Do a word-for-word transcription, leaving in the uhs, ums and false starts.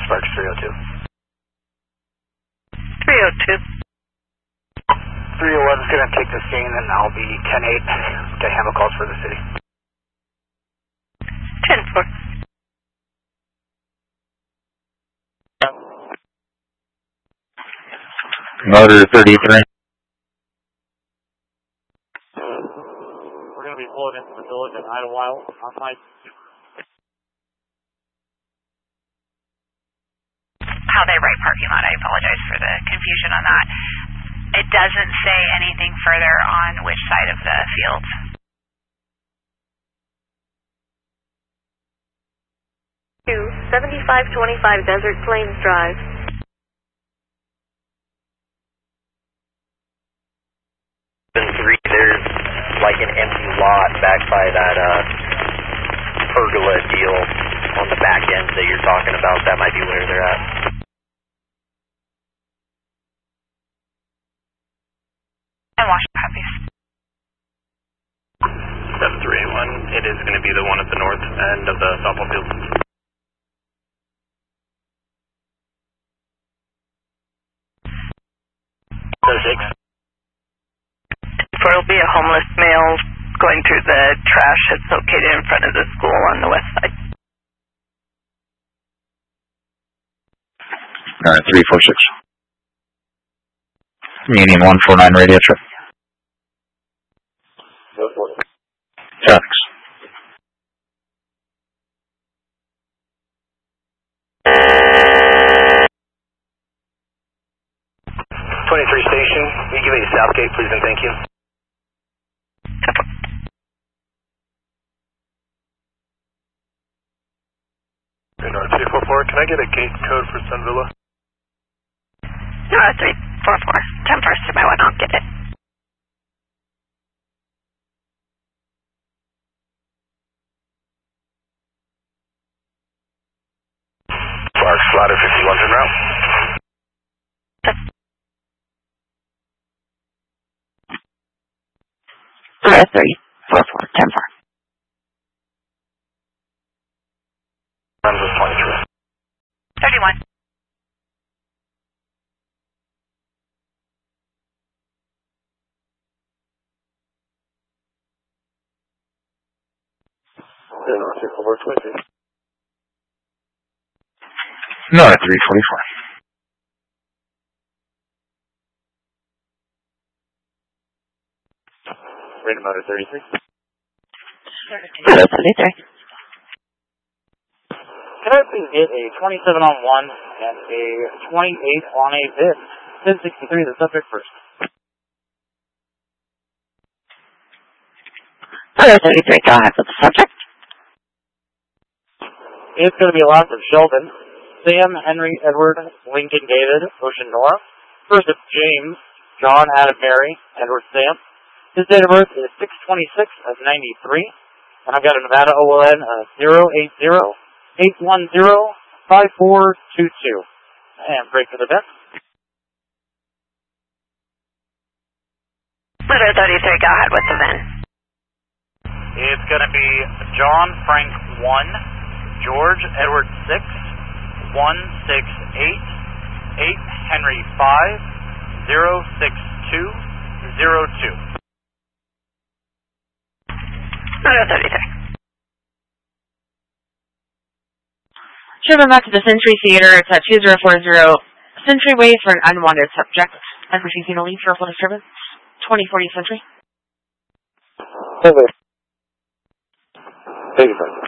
Sparks three oh two. three oh two. three oh one is going to take the scene, and I'll be ten eight to handle calls for the city. ten four. Motor thirty-three. We're going to be pulling into the village in Idlewild on my... How they write parking lot, I apologize for the confusion on that. It doesn't say anything further on which side of the field. Two, seventy-five twenty-five Desert Plains Drive. Three, there's like an empty lot back by that uh, pergola deal on the back end that you're talking about. That might be where they're at. And Washington copies. seven three eight one, it is going to be the one at the north end of the softball field. six. There will be a homeless male going through the trash that's located in front of the school on the west side. Alright, three four six. Union one four nine radio trip. Traffics. twenty-three station, will you give me a Southgate, please, and thank you. three four four, can I get a gate code for Sun Villa? No, three four four. ten first if I want, I'll get it. Sparks, Slaughter fifty-one's en route. Uh, three four four, ten four. twenty-three. thirty-one. No, at three forty-four. Radar motor thirty-three. Hello, thirty-three. Can I please get a twenty-seven on one and a twenty-eight on a V I N? ten sixty-three, the subject first. Hello, thirty-three. Go ahead with the subject. It's going to be a lot from Sheldon. Sam, Henry, Edward, Lincoln, David, Ocean North. First it's James, John, Adam, Mary, Edward, Sam. His date of birth is six twenty-six of ninety-three. And I've got a Nevada O L N of zero eight zero eight one zero five four two two. And break for the best. Hello, thirty-three. Go ahead with the V I N. It's going to be John, Frank, one, George, Edward, six, one, six, eight, eight, Henry, five, zero, six, two, zero, two. Hello, thirty-three. Sherman back to the Century Theater. It's at two zero four zero Century Way for an unwanted subject. I'm receiving a lead for a full disturbance. twenty forty Century. Over. eighty-five.